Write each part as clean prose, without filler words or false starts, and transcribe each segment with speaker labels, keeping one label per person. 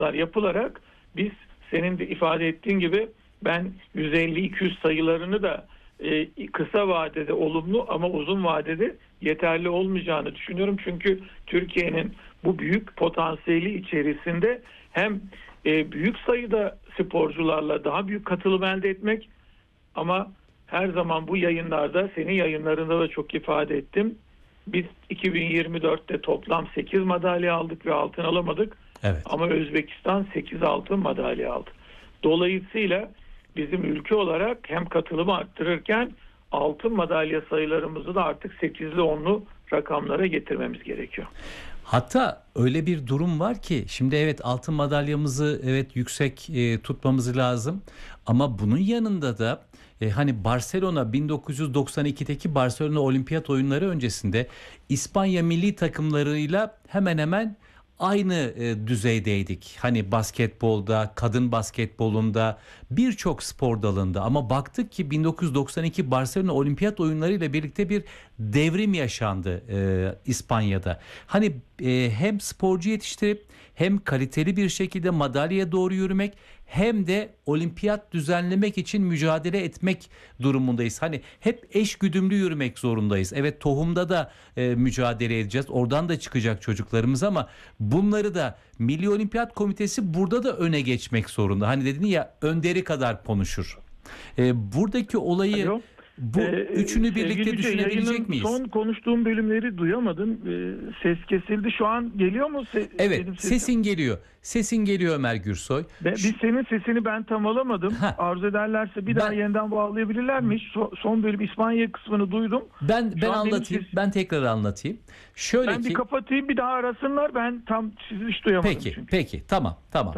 Speaker 1: yapılarak biz senin de ifade ettiğin gibi ben 150-200 sayılarını da kısa vadede olumlu ama uzun vadede yeterli olmayacağını düşünüyorum. Çünkü Türkiye'nin bu büyük potansiyeli içerisinde hem büyük sayıda sporcularla daha büyük katılım elde etmek ama her zaman bu yayınlarda, senin yayınlarında da çok ifade ettim. Biz 2024'te toplam 8 madalya aldık ve altın alamadık.
Speaker 2: Evet.
Speaker 1: Ama Özbekistan 8 altın madalya aldı. Dolayısıyla bizim ülke olarak hem katılımı arttırırken altın madalya sayılarımızı da artık 8'li 10'lu rakamlara getirmemiz gerekiyor.
Speaker 2: Hatta öyle bir durum var ki şimdi evet altın madalyamızı evet yüksek tutmamız lazım ama bunun yanında da hani Barcelona 1992'deki Barcelona Olimpiyat Oyunları öncesinde İspanya milli takımlarıyla hemen hemen aynı düzeydeydik. Hani basketbolda, kadın basketbolunda, birçok spor dalında ama baktık ki 1992 Barcelona Olimpiyat Oyunları ile birlikte bir devrim yaşandı İspanya'da. Hani hem sporcu yetiştirip hem kaliteli bir şekilde madalyaya doğru yürümek hem de olimpiyat düzenlemek için mücadele etmek durumundayız. Hani hep eşgüdümlü yürümek zorundayız. Evet tohumda da mücadele edeceğiz. Oradan da çıkacak çocuklarımız ama bunları da Milli Olimpiyat Komitesi burada da öne geçmek zorunda. Hani dedin ya önderi kadar konuşur. Buradaki olayı
Speaker 1: Alo.
Speaker 2: bu üçünü birlikte düşünebilecek miyiz?
Speaker 1: Son konuştuğum bölümleri duyamadım. Ses kesildi. Şu an geliyor mu?
Speaker 2: Evet, sesin geliyor. Sesin geliyor Ömer Gürsoy.
Speaker 1: Biz senin sesini ben tam alamadım. Arzu ederlerse bir daha yeniden bağlayabilirler mi? Son bölüm İspanya kısmını duydum.
Speaker 2: Ben anlatayım. Ben tekrar anlatayım. Şöyle
Speaker 1: ben bir kapatayım bir daha arasınlar. Ben tam sizi hiç duyamadım çünkü.
Speaker 2: Peki. Tamam.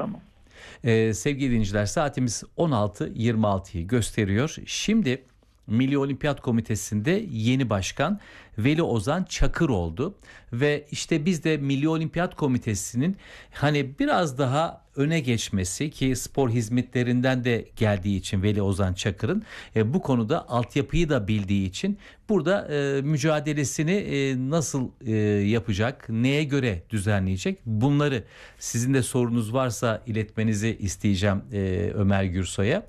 Speaker 2: Sevgili dinleyiciler saatimiz 16.26'yı gösteriyor. Şimdi Milli Olimpiyat Komitesi'nde yeni başkan Veli Ozan Çakır oldu ve işte biz de Milli Olimpiyat Komitesi'nin hani biraz daha öne geçmesi ki spor hizmetlerinden de geldiği için Veli Ozan Çakır'ın bu konuda altyapıyı da bildiği için burada mücadelesini nasıl yapacak, neye göre düzenleyecek bunları sizin de sorunuz varsa iletmenizi isteyeceğim Ömer Gürsoy'a.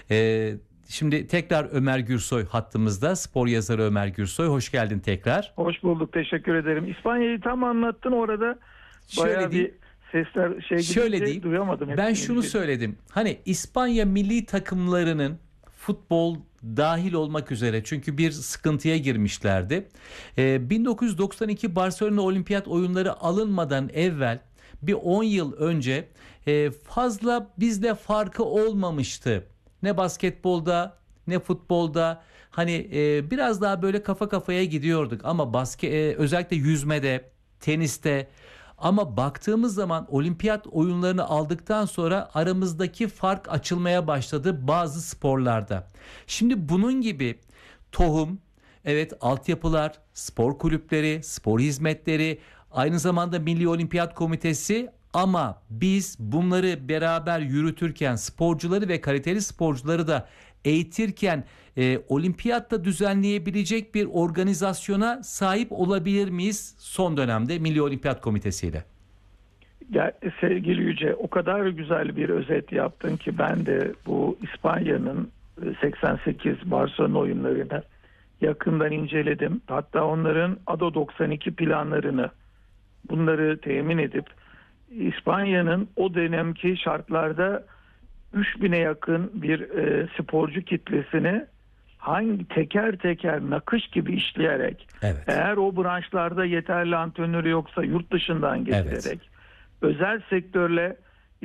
Speaker 2: Şimdi tekrar Ömer Gürsoy hattımızda. Spor yazarı Ömer Gürsoy. Hoş geldin tekrar.
Speaker 1: Hoş bulduk. Teşekkür ederim. İspanya'yı tam anlattın orada. Bayağı bir sesler
Speaker 2: şöyle
Speaker 1: duyamadım.
Speaker 2: Ben şunu söyledim. Hani İspanya milli takımlarının futbol dahil olmak üzere çünkü bir sıkıntıya girmişlerdi. 1992 Barcelona Olimpiyat Oyunları alınmadan evvel bir 10 yıl önce fazla bizde farkı olmamıştı. Ne basketbolda ne futbolda hani biraz daha böyle kafa kafaya gidiyorduk ama özellikle yüzmede, teniste ama baktığımız zaman olimpiyat oyunlarını aldıktan sonra aramızdaki fark açılmaya başladı bazı sporlarda. Şimdi bunun gibi tohum, evet altyapılar, spor kulüpleri, spor hizmetleri, aynı zamanda Milli Olimpiyat Komitesi ama biz bunları beraber yürütürken sporcuları ve kaliteli sporcuları da eğitirken olimpiyatta düzenleyebilecek bir organizasyona sahip olabilir miyiz son dönemde Milli Olimpiyat Komitesi ile?
Speaker 1: Ya, sevgili Yüce o kadar güzel bir özet yaptın ki ben de bu İspanya'nın 88 Barcelona oyunlarını yakından inceledim. Hatta onların ADO 92 planlarını bunları temin edip İspanya'nın o dönemki şartlarda 3000'e yakın bir sporcu kitlesini teker teker nakış gibi işleyerek eğer o branşlarda yeterli antrenörü yoksa yurt dışından getirerek özel sektörle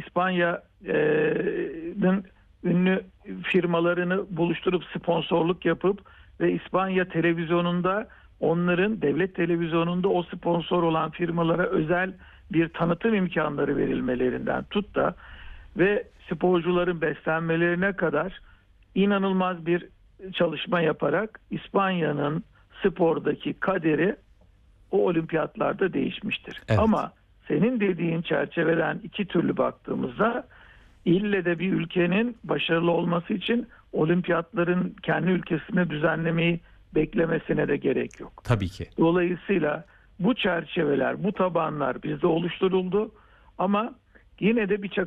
Speaker 1: İspanya'nın ünlü firmalarını buluşturup sponsorluk yapıp ve İspanya televizyonunda onların devlet televizyonunda o sponsor olan firmalara özel bir tanıtım imkanları verilmelerinden tut da ve sporcuların beslenmelerine kadar inanılmaz bir çalışma yaparak İspanya'nın spordaki kaderi o olimpiyatlarda değişmiştir.
Speaker 2: Evet.
Speaker 1: Ama senin dediğin çerçeveden iki türlü baktığımızda ille de bir ülkenin başarılı olması için olimpiyatların kendi ülkesine düzenlemeyi beklemesine de gerek yok.
Speaker 2: Tabii ki.
Speaker 1: Dolayısıyla bu çerçeveler, bu tabanlar bizde oluşturuldu ama Yine de bir